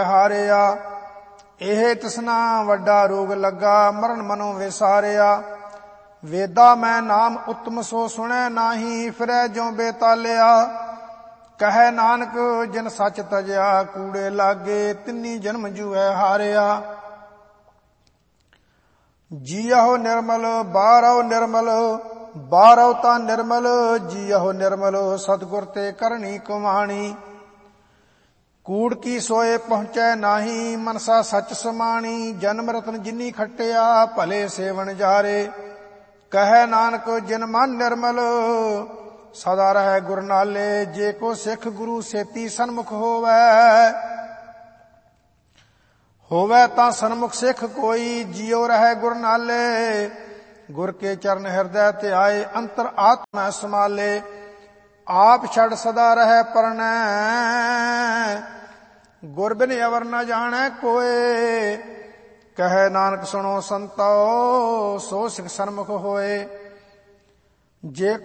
ਹਾਰਿਆ। ਇਹ ਤ੍ਰਿਸ਼ਨਾ ਵੱਡਾ ਰੋਗ ਲੱਗਾ, ਮਰਨ ਮਨੋਂ ਵਿਸਾਰਿਆ। ਵੇਦਾ ਮੈਂ ਨਾਮ ਉੱਤਮ ਸੋ ਸੁਣੈ ਨਾਹੀ, ਫਿਰੈ ਜਿਉ ਬੇਤਾਲਿਆ। ਕਹੈ ਨਾਨਕ ਜਿਨ ਸੱਚ ਤਜਿਆ, ਕੂੜੇ ਲਾਗੇ ਤਿੰਨੀ ਜਨਮ ਜੂਐ ਹਾਰਿਆ। ਜੀਅਹੁ ਨਿਰਮਲ ਬਾਹਰਹੁ ਨਿਰਮਲ, ਬਾਹਰਹੁ ਤਾਂ ਨਿਰਮਲ ਜੀਅਹੁ ਨਿਰਮਲ। ਸਤਿਗੁਰ ਤੇ ਕਰਨੀ ਕੁਮਾਣੀ, ਕੂੜ ਕੀ ਸੋਏ ਪਹੁੰਚੈ ਨਾਹੀ। ਮਨਸਾ ਸੱਚ ਸਮਾਣੀ, ਜਨਮ ਰਤਨ ਜਿਨੀ ਖੱਟਿਆ, ਭਲੇ ਸੇਵਨ ਜਾਰੇ। ਕਹੈ ਨਾਨਕ ਜਿਨ ਮਨ ਨਿਰਮਲ, ਸਦਾ ਰਹਿ ਗੁਰ ਨਾਲੇ। ਜੇ ਕੋ ਸਿੱਖ ਗੁਰੂ ਸੇਤੀ ਸਨਮੁਖ ਹੋਵੈ, ਹੋਵੈ ਤਾਂ ਸਨਮੁਖ ਸਿੱਖ ਕੋਈ। ਜਿਉ ਰਹਿ ਗੁਰ ਨਾਲੇ, ਗੁਰ ਕੇ ਚਰਨ ਹਿਰਦੈ ਧਿਆਏ। ਅੰਤਰ ਆਤਮੈ ਸਮਾਲੇ, ਆਪ ਛੜ ਸਦਾ ਰਹਿ ਪਰਣੈ। ਗੁਰ ਬਿਨ ਅਵਰ ਨ ਜਾਣੈ ਕੋਏ। ਕਹੈ ਨਾਨਕ ਸੁਣੋ ਸੰਤੋ, ਸੋ ਸਿੱਖ ਸਨਮੁਖ ਹੋਏ। ਜੇ